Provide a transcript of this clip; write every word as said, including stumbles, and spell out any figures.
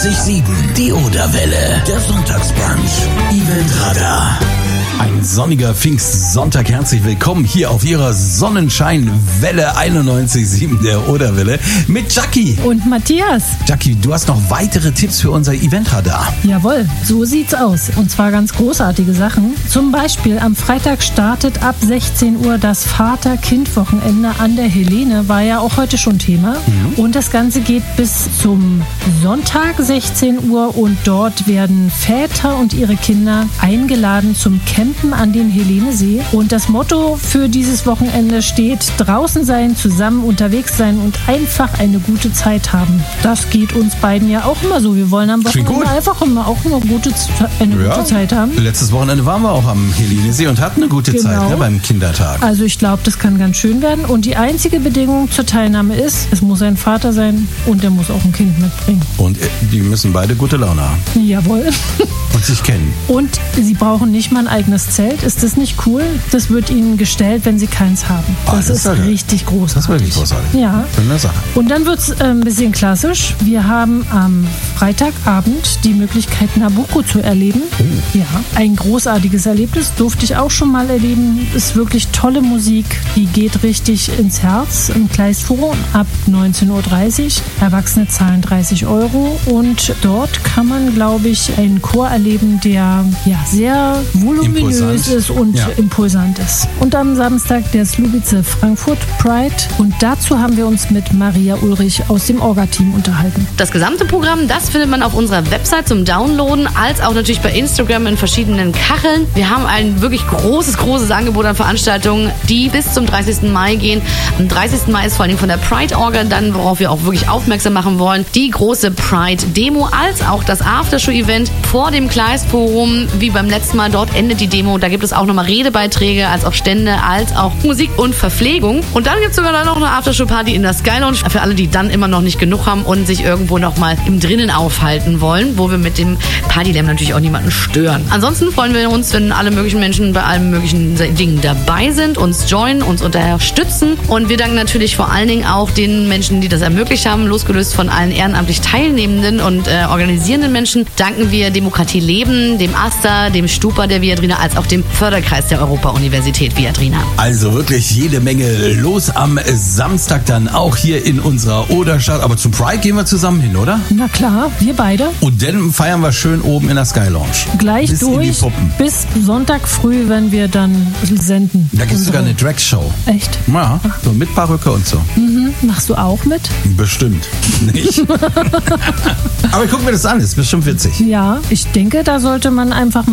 neunundneunzig Komma sieben. Die Oderwelle. Der Sonntagsbrunch. Eventradar. Ein sonniger Pfingstsonntag, herzlich willkommen hier auf Ihrer Sonnenscheinwelle einundneunzig Komma sieben der Oderwelle mit Jackie. Und Matthias. Jackie, du hast noch weitere Tipps für unser Eventradar. Jawohl, so sieht's aus. Und zwar ganz großartige Sachen. Zum Beispiel am Freitag startet ab sechzehn Uhr das Vater-Kind-Wochenende an der Helene, war ja auch heute schon Thema. Mhm. Und das Ganze geht bis zum Sonntag sechzehn Uhr und dort werden Väter und ihre Kinder eingeladen zum Campen an den Helenesee. Und das Motto für dieses Wochenende steht: draußen sein, zusammen unterwegs sein und einfach eine gute Zeit haben. Das geht uns beiden ja auch immer so. Wir wollen am Wochenende einfach immer auch immer gute, eine ja, gute Zeit haben. Letztes Wochenende waren wir auch am Helenesee und hatten eine gute genau. Zeit, ne, beim Kindertag. Also ich glaube, das kann ganz schön werden. Und die einzige Bedingung zur Teilnahme ist, es muss ein Vater sein und der muss auch ein Kind mitbringen. Und die müssen beide gute Laune haben. Jawohl. Und sich kennen. Und sie brauchen nicht mal ein eigenes Zelt. Ist das nicht cool? Das wird ihnen gestellt, wenn sie keins haben. Das, ah, das ist, ist richtig großartig. Das ist wirklich großartig. Ja. Schöne Sache. Und dann wird es äh, ein bisschen klassisch. Wir haben am Freitagabend die Möglichkeit, Nabucco zu erleben. Oh. Ja, ein großartiges Erlebnis. Durfte ich auch schon mal erleben. Ist wirklich tolle Musik. Die geht richtig ins Herz. Im Kleistforum ab neunzehn Uhr dreißig. Erwachsene zahlen dreißig Euro. Und dort kann man, glaube ich, einen Chor erleben, der ja sehr voluminös Impulsant. ist und ja. impulsant ist. Und am Samstag der Slubice Frankfurt Pride. Und dazu haben wir uns mit Maria Ulrich aus dem Orga-Team unterhalten. Das gesamte Programm, das findet man auf unserer Website zum Downloaden, als auch natürlich bei Instagram in verschiedenen Kacheln. Wir haben ein wirklich großes, großes Angebot an Veranstaltungen, die bis zum dreißigsten Mai gehen. Am dreißigsten Mai ist vor allem von der Pride-Orga dann, worauf wir auch wirklich aufmerksam machen wollen, die große Pride-Demo, als auch das Aftershow-Event vor dem Kleistforum, wie beim letzten Mal. Dort endet die Demo. Da gibt es auch nochmal Redebeiträge, als auch Stände, als auch Musik und Verpflegung. Und dann gibt es sogar dann noch eine Aftershow-Party in der Sky Lounge für alle, die dann immer noch nicht genug haben und sich irgendwo nochmal im Drinnen aufhalten wollen, wo wir mit dem Partylärm natürlich auch niemanden stören. Ansonsten freuen wir uns, wenn alle möglichen Menschen bei allen möglichen Dingen dabei sind, uns joinen, uns unterstützen. Und wir danken natürlich vor allen Dingen auch den Menschen, die das ermöglicht haben, losgelöst von allen ehrenamtlich teilnehmenden und äh, organisierenden Menschen, danken wir Demokratie Leben, dem AStA, dem Stupa der Viadrina, als auch dem Förderkreis der Europa-Universität Viadrina. Also wirklich jede Menge los am Samstag dann auch hier in unserer Oderstadt. Aber zum Pride gehen wir zusammen hin, oder? Na klar, wir beide. Und dann feiern wir schön oben in der Sky Lounge. Gleich bis durch, in die Puppen. Bis Sonntag früh, wenn wir dann senden. Da gibt es sogar eine Drag-Show. Echt? Ja, so mit Perücke und so. Mhm. Machst du auch mit? Bestimmt nicht. Aber guck mir das an, ist bestimmt witzig. Ja, ich denke, da sollte man einfach mal